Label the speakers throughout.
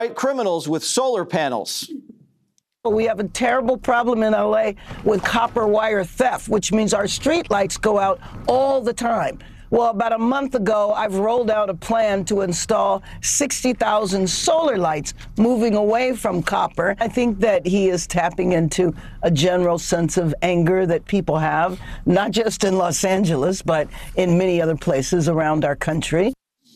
Speaker 1: Criminals with solar panels.
Speaker 2: We have a terrible problem in LA with copper wire theft, which means our street lights go out all the time. Well, about a month ago, I've rolled out a plan to install 60,000 solar lights, moving away from copper. I think that he is tapping into a general sense of anger that people have, not just in Los Angeles, but in many other places around our country.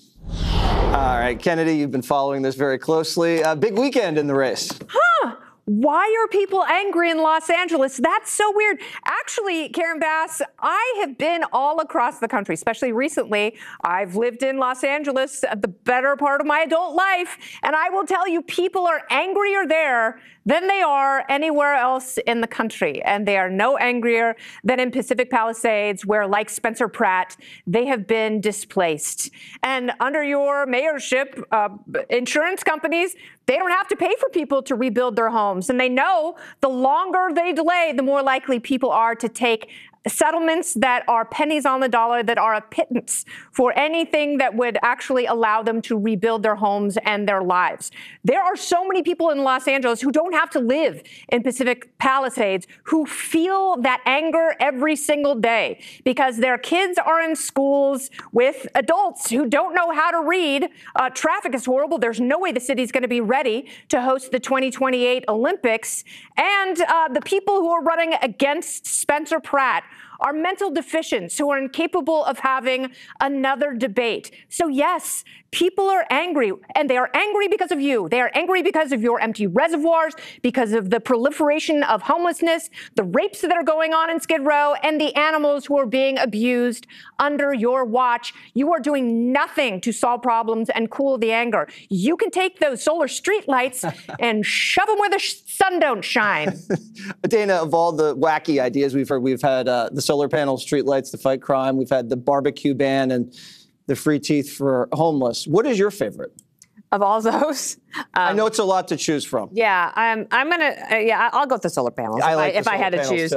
Speaker 1: All right, Kennedy, you've been following this very closely. Big weekend in the race.
Speaker 3: Why are people angry in Los Angeles? That's so weird. Actually, Karen Bass, I have been all across the country, especially recently. I've lived in Los Angeles the better part of my adult life, and I will tell you, people are angrier there than they are anywhere else in the country. And they are no angrier than in Pacific Palisades, where, like Spencer Pratt, they have been displaced. And under your mayorship, insurance companies, they don't have to pay for people to rebuild their homes. And they know the longer they delay, the more likely people are to take settlements that are pennies on the dollar, that are a pittance for anything that would actually allow them to rebuild their homes and their lives. There are so many people in Los Angeles who don't have to live in Pacific Palisades who feel that anger every single day because their kids are in schools with adults who don't know how to read. Traffic is horrible. There's no way the city's going to be ready to host the 2028 Olympics. And the people who are running against Spencer Pratt are mental deficients who are incapable of having another debate. So yes, people are angry, and they are angry because of you. They are angry because of your empty reservoirs, because of the proliferation of homelessness, the rapes that are going on in Skid Row, and the animals who are being abused under your watch. You are doing nothing to solve problems and cool the anger. You can take those solar streetlights and shove them where the sun don't shine.
Speaker 1: Dana, of all the wacky ideas we've heard, we've had the solar panel streetlights to fight crime. We've had the barbecue ban and the free teeth for homeless. What is your favorite?
Speaker 4: Of all those?
Speaker 1: I know it's a lot to choose from.
Speaker 4: Yeah, I'll go with the solar panels if I had to choose.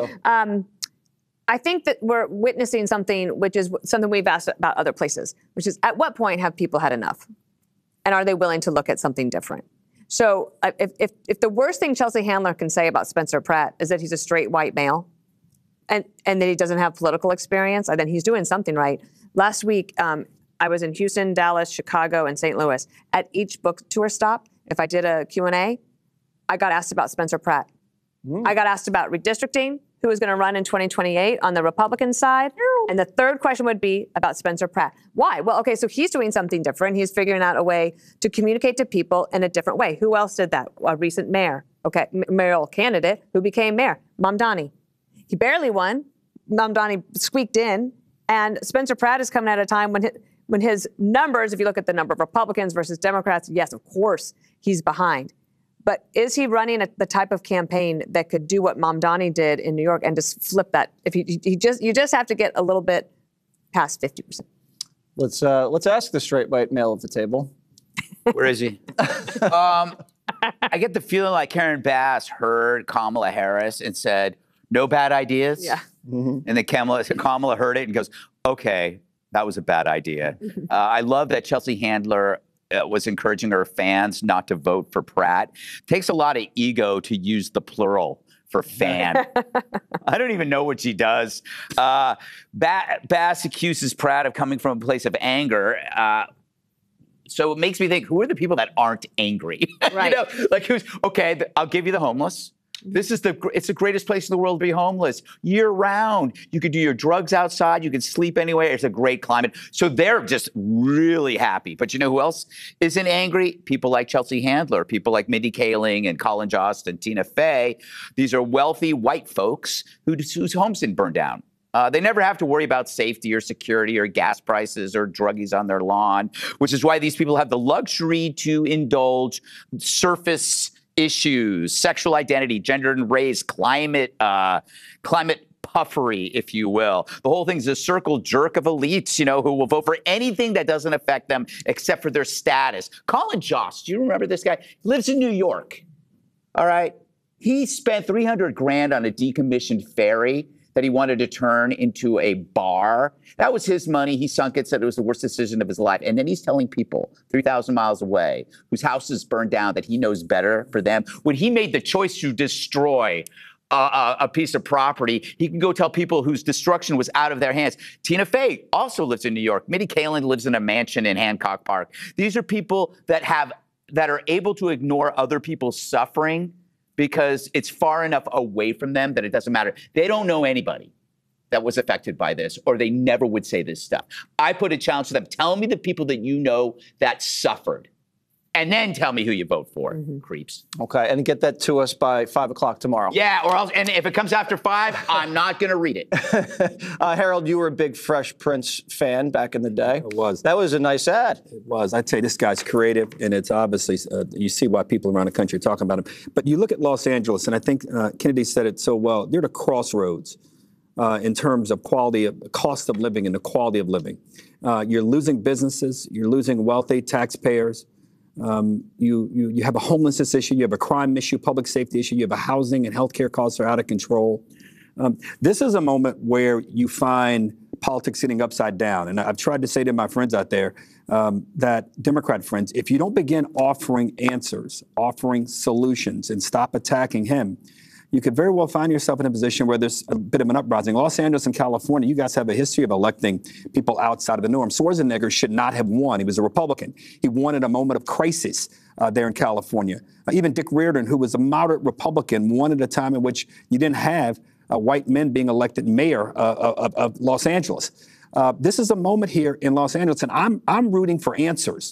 Speaker 4: I think that we're witnessing something which is something we've asked about other places, which is at what point have people had enough? And are they willing to look at something different? So if the worst thing Chelsea Handler can say about Spencer Pratt is that he's a straight white male and that he doesn't have political experience, then he's doing something right. Last week, I was in Houston, Dallas, Chicago, and St. Louis. At each book tour stop, if I did a Q&A, I got asked about Spencer Pratt. I got asked about redistricting, who was going to run in 2028 on the Republican side. And the third question would be about Spencer Pratt. Why? Well, okay, so he's doing something different. He's figuring out a way to communicate to people in a different way. Who else did that? A recent mayor, mayoral candidate who became mayor, Mamdani. He barely won. Mamdani squeaked in. And Spencer Pratt is coming at a time when his numbers, if you look at the number of Republicans versus Democrats, yes, of course, he's behind. But is he running the type of campaign that could do what Mamdani did in New York and just flip that? If you just have to get a little bit past 50%.
Speaker 1: Let's ask the straight white male at the table.
Speaker 5: Where is he? I get the feeling like Karen Bass heard Kamala Harris and said, "No bad ideas."
Speaker 4: Yeah.
Speaker 5: And then Kamala heard it and goes, "Okay, that was a bad idea." I love that Chelsea Handler was encouraging her fans not to vote for Pratt. Takes a lot of ego to use the plural for fan. I don't even know what she does. Bass accuses Pratt of coming from a place of anger. So it makes me think, who are the people that aren't angry?
Speaker 4: Right.
Speaker 5: Okay, I'll give you the homeless. It's the greatest place in the world to be homeless year round. You could do your drugs outside. You can sleep anywhere. It's a great climate. So they're just really happy. But you know who else isn't angry? People like Chelsea Handler, people like Mindy Kaling and Colin Jost and Tina Fey. These are wealthy white folks whose homes didn't burn down. They never have to worry about safety or security or gas prices or druggies on their lawn, which is why these people have the luxury to indulge surface issues, sexual identity, gender and race, climate puffery, if you will. The whole thing's a circle jerk of elites, who will vote for anything that doesn't affect them except for their status. Colin Jost, do you remember this guy? He lives in New York. All right. He spent $300,000 on a decommissioned ferry that he wanted to turn into a bar. That was his money. He sunk it, said it was the worst decision of his life. And then he's telling people 3,000 miles away whose houses burned down that he knows better for them. When he made the choice to destroy a piece of property, he can go tell people whose destruction was out of their hands. Tina Fey also lives in New York. Mitty Kaling lives in a mansion in Hancock Park. These are people that are able to ignore other people's suffering because it's far enough away from them that it doesn't matter. They don't know anybody that was affected by this, or they never would say this stuff. I put a challenge to them. Tell me the people that you know that suffered. And then tell me who you vote for, creeps.
Speaker 1: Okay, and get that to us by 5 o'clock tomorrow.
Speaker 5: Yeah, or else, and if it comes after 5, I'm not going to read it.
Speaker 1: Harold, you were a big Fresh Prince fan back in the day.
Speaker 6: It was.
Speaker 1: That was a nice ad.
Speaker 6: It was. I'd say this guy's creative, and it's obviously, you see why people around the country are talking about him. But you look at Los Angeles, and I think Kennedy said it so well. They're the crossroads in terms of cost of living and the quality of living. You're losing businesses. You're losing wealthy taxpayers. You have a homelessness issue, you have a crime issue, public safety issue, you have a housing and healthcare costs are out of control. This is a moment where you find politics sitting upside down. And I've tried to say to my friends out there, that Democrat friends, if you don't begin offering answers, offering solutions, and stop attacking him, you could very well find yourself in a position where there's a bit of an uprising. Los Angeles and California, you guys have a history of electing people outside of the norm. Schwarzenegger should not have won. He was a Republican. He won at a moment of crisis there in California. Even Dick Riordan, who was a moderate Republican, won at a time in which you didn't have white men being elected mayor of Los Angeles. This is a moment here in Los Angeles, and I'm rooting for answers.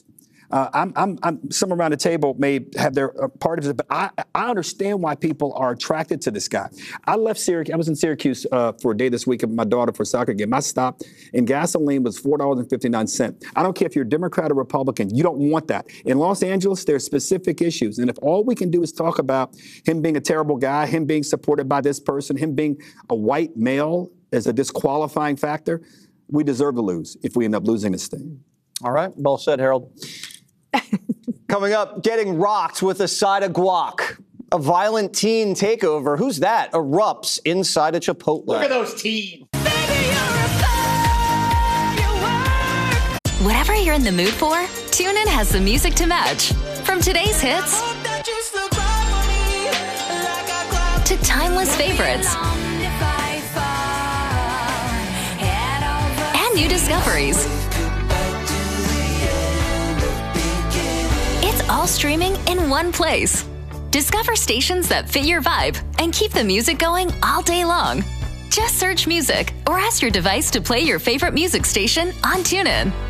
Speaker 6: Some around the table may have their part of it, but I understand why people are attracted to this guy. I left Syracuse. I was in Syracuse for a day this week with my daughter for a soccer game. I stopped, and gasoline was $4.59. I don't care if you're a Democrat or Republican. You don't want that. In Los Angeles, there's specific issues, and if all we can do is talk about him being a terrible guy, him being supported by this person, him being a white male as a disqualifying factor, we deserve to lose if we end up losing this thing.
Speaker 1: All right. Well said, Harold. Coming up, getting rocked with a side of guac. A violent teen takeover. Who's that? Erupts inside a Chipotle.
Speaker 5: Look at those teens.
Speaker 7: Whatever you're in the mood for, TuneIn has the music to match. From today's hits to timeless favorites and new discoveries. It's all streaming in one place. Discover stations that fit your vibe and keep the music going all day long. Just search music or ask your device to play your favorite music station on TuneIn.